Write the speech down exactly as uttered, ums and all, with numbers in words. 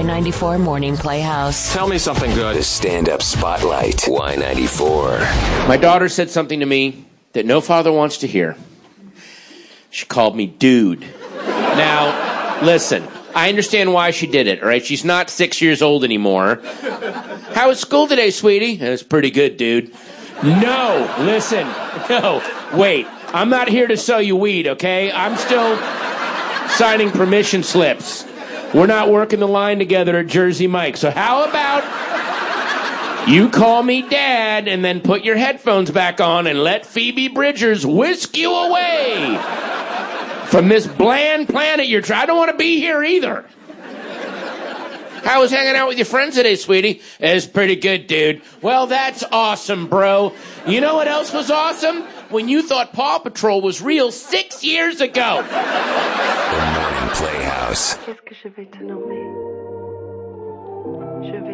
Y ninety-four Morning Playhouse. Tell me something good. The stand-up spotlight. Y ninety-four. My daughter said something to me that no father wants to hear. She called me dude. Now, listen, I understand why she did it, all right? She's not six years old anymore. How was school today, sweetie? It was pretty good, dude. No, listen, no, wait. I'm not here to sell you weed, okay? I'm still signing permission slips. We're not working the line together at Jersey Mike. So how about you call me Dad and then put your headphones back on and let Phoebe Bridgers whisk you away from this bland planet you're trying. I don't want to be here either. How was hanging out with your friends today, sweetie? It was pretty good, dude. Well, that's awesome, bro. You know what else was awesome? When you thought Paw Patrol was real six years ago. The Morning Playhouse. Qu'est-ce que je vais te nommer? Je vais